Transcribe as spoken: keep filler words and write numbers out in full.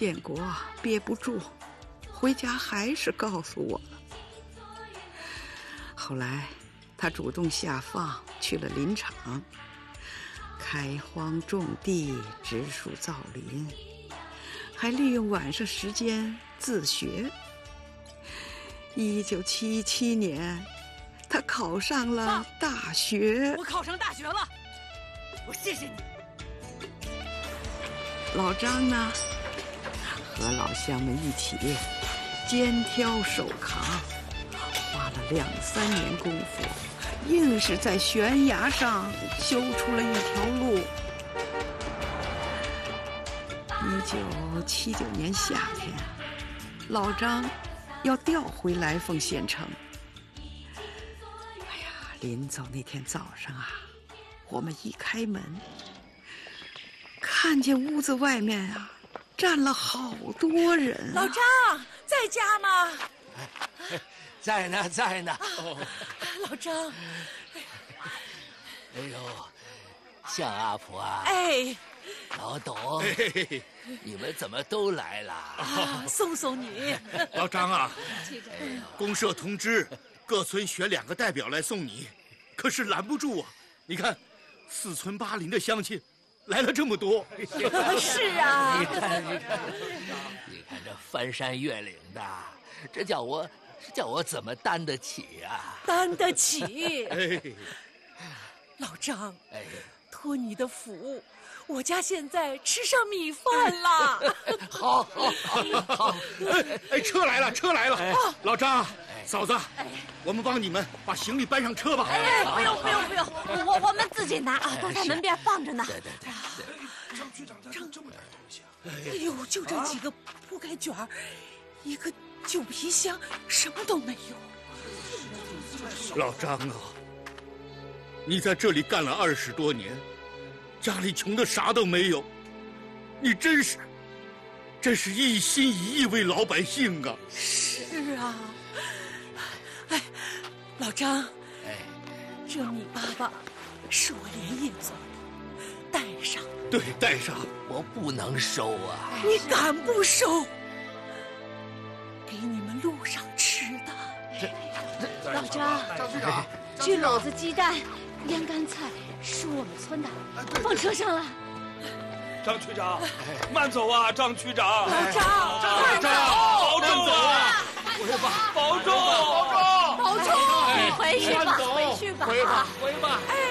建国憋不住，回家还是告诉我了。后来他主动下放去了林场，开荒种地，植树造林，还利用晚上时间自学。一九七七年，他考上了大学。 我考上大学了，我谢谢你。 老张呢，和老乡们一起肩挑手扛，花了两三年功夫，硬是在悬崖上修出了一条路。一九七九年夏天，老张要调回来凤县城。哎呀，临走那天早上啊，我们一开门，看见屋子外面啊站了好多人啊。 老张在家吗？ 在呢，在呢。 哦、老张， 哎呦，向阿婆啊！ 哎， 老董，哎、你们怎么都来了？ 啊，送送你。 老张啊，公社通知各村选两个代表来送你，可是拦不住啊！你看，四村八邻的乡亲来了这么多。 是啊， 你看，你看，你看这翻山越岭的，这叫我。这叫我怎么担得起啊？ 担得起！ 哎， 老张， 哎， 托你的福，我家现在吃上米饭了。 好，好，好，好！ 哎哎，车来了，车来了！哎、老张，哎、嫂子，哎、我们帮你们把行李搬上车吧。 哎，不用，不用，不用，我我们自己拿啊，都在门边放着呢。 对对对。 张局长带了这么点东西啊！ 哎呦，就这几个铺盖卷儿，一个。旧皮箱什么都没有。 老张啊，你在这里干了二十多年，家里穷的啥都没有，你真是，真是一心一意为老百姓啊！ 是啊，哎，老张， 哎， 这米粑粑是我连夜做的，带上。 对，带上。 我不能收啊！ 你敢不收？给你们路上吃的。 老张， 张局长， 这篓子鸡蛋、腌干菜是我们村的，放车上了。 张区长，慢走啊，张区长。 老张， 张张，保重啊！ 回吧， 保重，保重， 保重。你回去吧，回去吧， 回吧，回吧。 哎。